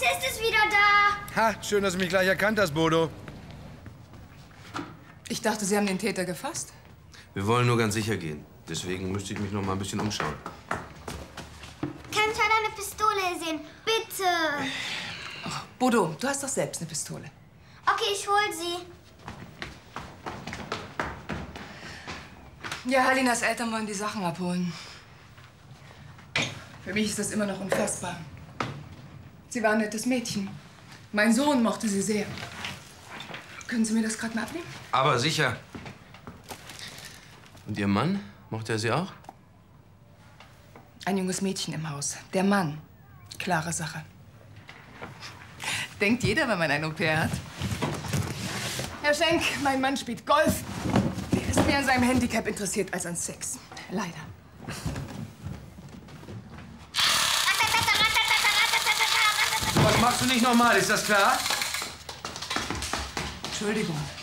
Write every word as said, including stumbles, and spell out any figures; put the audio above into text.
Polizist ist wieder da. Ha, schön, dass du mich gleich erkannt hast, Bodo. Ich dachte, Sie haben den Täter gefasst. Wir wollen nur ganz sicher gehen. Deswegen müsste ich mich noch mal ein bisschen umschauen. Kann ich halt eine Pistole sehen? Bitte. Oh, Bodo, du hast doch selbst eine Pistole. Okay, ich hol sie. Ja, Halinas Eltern wollen die Sachen abholen. Für mich ist das immer noch unfassbar. Sie war ein nettes Mädchen. Mein Sohn mochte sie sehr. Können Sie mir das gerade mal abnehmen? Aber sicher. Und Ihr Mann? Mochte er Sie auch? Ein junges Mädchen im Haus. Der Mann. Klare Sache. Denkt jeder, wenn man ein Au-pair hat. Herr Schenk, mein Mann spielt Golf. Er ist mehr an seinem Handicap interessiert als an Sex. Leider. Was machst du nicht normal, ist das klar? Entschuldigung.